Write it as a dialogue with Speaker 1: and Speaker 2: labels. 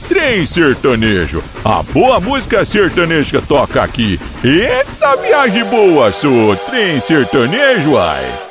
Speaker 1: Trem Sertanejo. A boa música sertaneja toca aqui. Eita, viagem boa, sou Trem Sertanejo, ai.